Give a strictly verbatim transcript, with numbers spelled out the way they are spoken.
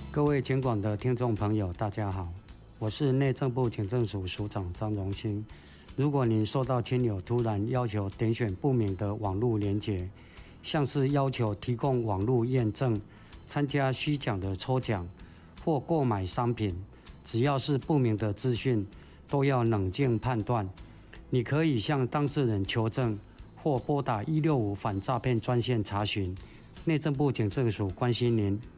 各位监广的听众朋友，大家好，我是内政部警政署署长张荣兴。如果您收到亲友突然要求点选不明的网络连结，像是要求提供网络验证、参加虚假的抽奖或购买商品，只要是不明的资讯，都要冷静判断。你可以向当事人求证，或拨打一六五反诈骗专线查询。内政部警政署关心您。